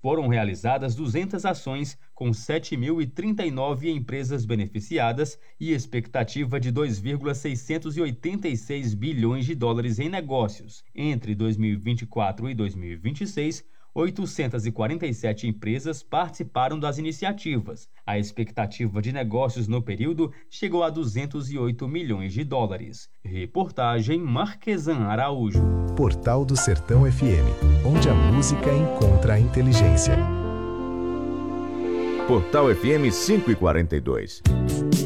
Foram realizadas 200 ações com 7.039 empresas beneficiadas e expectativa de 2,686 bilhões de dólares em negócios. Entre 2024 e 2026, 847 empresas participaram das iniciativas. A expectativa de negócios no período chegou a 208 milhões de dólares. Reportagem Marquesan Araújo. Portal do Sertão FM, onde a música encontra a inteligência. Portal FM 542.